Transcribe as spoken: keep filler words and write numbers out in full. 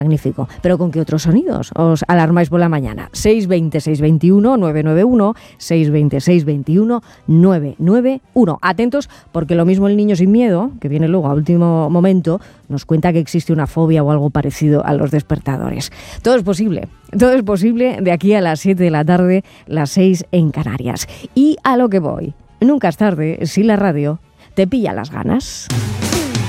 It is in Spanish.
Magnífico. ¿Pero con qué otros sonidos os alarmáis por la mañana? seis veinte, seiscientos veintiuno, novecientos noventa y uno, seiscientos veinte, seiscientos veintiuno, novecientos noventa y uno. Atentos, porque lo mismo el niño sin miedo, que viene luego a último momento, nos cuenta que existe una fobia o algo parecido a los despertadores. Todo es posible. Todo es posible de aquí a las siete de la tarde, las seis en Canarias. Y a lo que voy. Nunca es tarde si la radio te pilla las ganas.